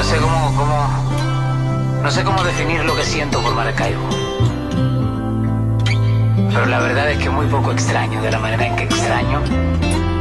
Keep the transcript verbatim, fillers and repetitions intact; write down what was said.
sé cómo, cómo, no sé cómo definir lo que siento por Maracaibo. Pero la verdad es que muy poco extraño, de la manera en que extraño